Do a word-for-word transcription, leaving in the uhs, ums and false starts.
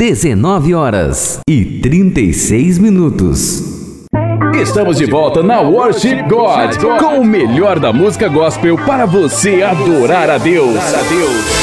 dezenove horas e trinta e seis minutos. Estamos de volta na Worship God, com o melhor da música gospel para você adorar a Deus.